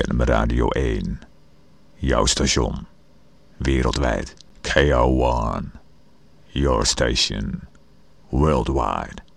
KNM Radio 1. Jouw station. Wereldwijd. KO1. Your station. Worldwide.